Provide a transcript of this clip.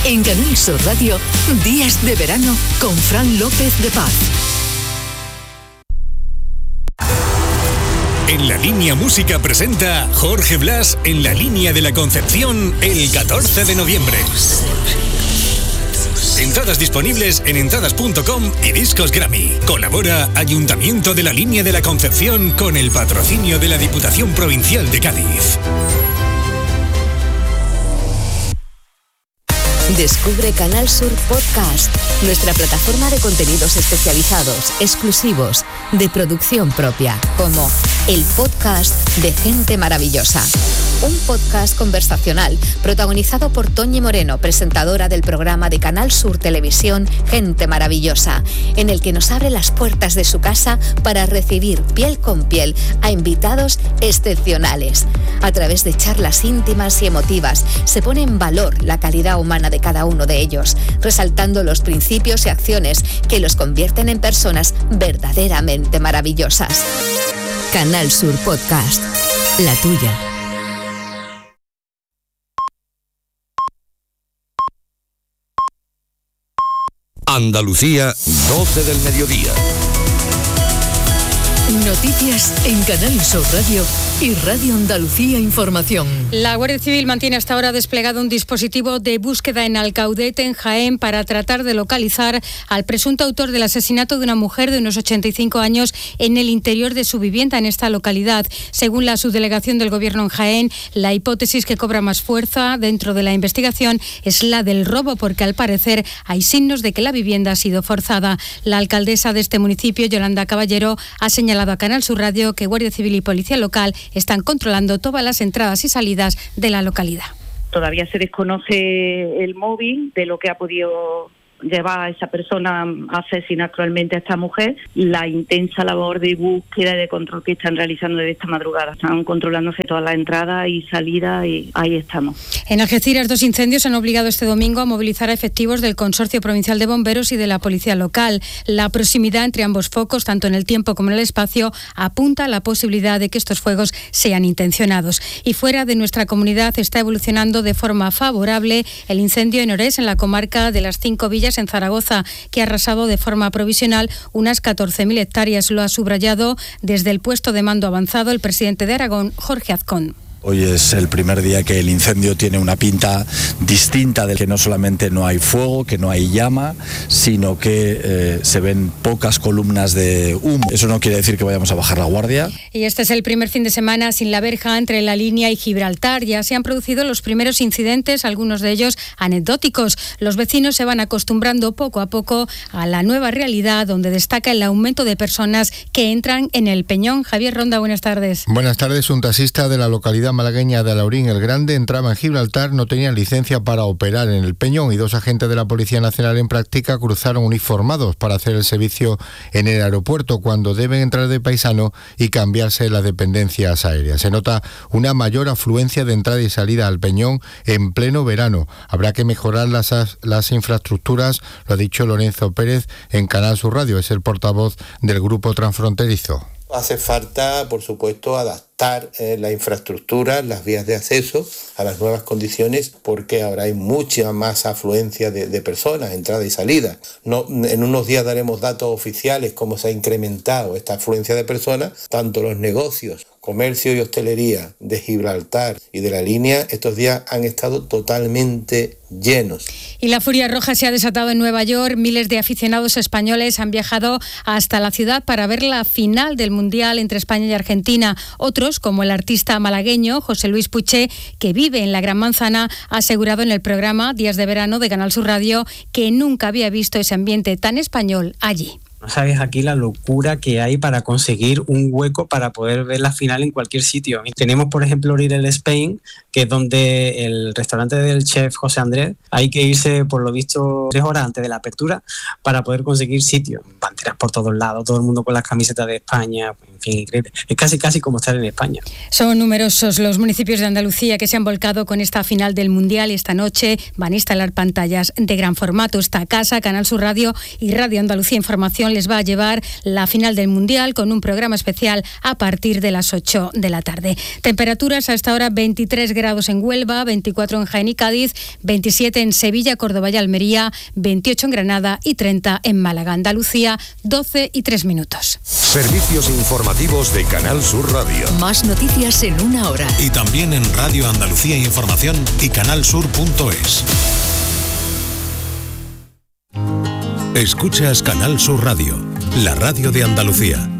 En Canal Sur Radio, Días de Verano con Fran López de Paz. En La Línea Música presenta Jorge Blas en la Línea de la Concepción el 14 de noviembre. Entradas disponibles en entradas.com y Discos Grammy. Colabora Ayuntamiento de la Línea de la Concepción con el patrocinio de la Diputación Provincial de Cádiz. Descubre Canal Sur Podcast, nuestra plataforma de contenidos especializados, exclusivos, de producción propia, como el podcast de Gente Maravillosa. Un podcast conversacional protagonizado por Toñi Moreno, presentadora del programa de Canal Sur Televisión Gente Maravillosa, en el que nos abre las puertas de su casa para recibir piel con piel a invitados excepcionales. A través de charlas íntimas y emotivas se pone en valor la calidad humana de cada uno de ellos, resaltando los principios y acciones que los convierten en personas verdaderamente maravillosas. Canal Sur Podcast, la tuya. Andalucía, 12 del mediodía. Noticias en Canal Sur Radio y Radio Andalucía Información. La Guardia Civil mantiene hasta ahora desplegado un dispositivo de búsqueda en Alcaudete, en Jaén, para tratar de localizar al presunto autor del asesinato de una mujer de unos 85 años en el interior de su vivienda en esta localidad. Según la subdelegación del Gobierno en Jaén, la hipótesis que cobra más fuerza dentro de la investigación es la del robo, porque al parecer hay signos de que la vivienda ha sido forzada. La alcaldesa de este municipio, Yolanda Caballero, ha señalado a Canal Sur Radio que Guardia Civil y Policía Local están controlando todas las entradas y salidas de la localidad. Todavía se desconoce el móvil de lo que ha podido llevar a esa persona a asesinar cruelmente a esta mujer. La intensa labor de búsqueda y de control que están realizando desde esta madrugada. Están controlándose todas las entradas y salidas y ahí estamos. En Algeciras, 2 incendios han obligado este domingo a movilizar a efectivos del Consorcio Provincial de Bomberos y de la Policía Local. La proximidad entre ambos focos, tanto en el tiempo como en el espacio, apunta a la posibilidad de que estos fuegos sean intencionados. Y fuera de nuestra comunidad está evolucionando de forma favorable el incendio en Orés, en la comarca de las 5 villas en Zaragoza, que ha arrasado de forma provisional unas 14.000 hectáreas. Lo ha subrayado desde el puesto de mando avanzado el presidente de Aragón, Jorge Azcón. Hoy es el primer día que el incendio tiene una pinta distinta, de que no solamente no hay fuego, que no hay llama, sino que se ven pocas columnas de humo. Eso no quiere decir que vayamos a bajar la guardia. Y este es el primer fin de semana sin la verja entre La Línea y Gibraltar. Ya se han producido los primeros incidentes, algunos de ellos anecdóticos. Los vecinos se van acostumbrando poco a poco a la nueva realidad, donde destaca el aumento de personas que entran en el Peñón. Javier Ronda, buenas tardes. Buenas tardes. Un taxista de la localidad malagueña de Alaurín el Grande entraba en Gibraltar, no tenían licencia para operar en el Peñón, y 2 agentes de la Policía Nacional en práctica cruzaron uniformados para hacer el servicio en el aeropuerto, cuando deben entrar de paisano y cambiarse las dependencias aéreas. Se nota una mayor afluencia de entrada y salida al Peñón en pleno verano. Habrá que mejorar las infraestructuras, lo ha dicho Lorenzo Pérez en Canal Sur Radio, es el portavoz del Grupo Transfronterizo. Hace falta, por supuesto, adaptar la infraestructura, las vías de acceso a las nuevas condiciones, porque ahora hay mucha más afluencia de personas, entrada y salida. No, en unos días daremos datos oficiales cómo se ha incrementado esta afluencia de personas. Tanto los negocios, comercio y hostelería de Gibraltar y de La Línea estos días han estado totalmente llenos. Y la furia roja se ha desatado en Nueva York. Miles de aficionados españoles han viajado hasta la ciudad para ver la final del Mundial entre España y Argentina. Otros, como el artista malagueño José Luis Puché, que vive en la Gran Manzana, ha asegurado en el programa Días de Verano de Canal Sur Radio que nunca había visto ese ambiente tan español allí. No sabes aquí la locura que hay para conseguir un hueco para poder ver la final en cualquier sitio. Tenemos, por ejemplo, Little Spain, que es donde el restaurante del chef José Andrés, hay que irse, por lo visto, 3 horas antes de la apertura para poder conseguir sitio. Banderas por todos lados, todo el mundo con las camisetas de España. En fin, increíble. Es casi como estar en España. Son numerosos los municipios de Andalucía que se han volcado con esta final del Mundial y esta noche van a instalar pantallas de gran formato. Esta casa, Canal Sur Radio y Radio Andalucía Información les va a llevar la final del Mundial con un programa especial a partir de las 8 de la tarde. Temperaturas a esta hora: 23 grados en Huelva, 24 en Jaén y Cádiz, 27 en Sevilla, Córdoba y Almería, 28 en Granada y 30 en Málaga. Andalucía, 12 y 3 minutos. Servicios informativos de Canal Sur Radio. Más noticias en una hora. Y también en Radio Andalucía Información y canalsur.es. Escuchas Canal Sur Radio, la radio de Andalucía.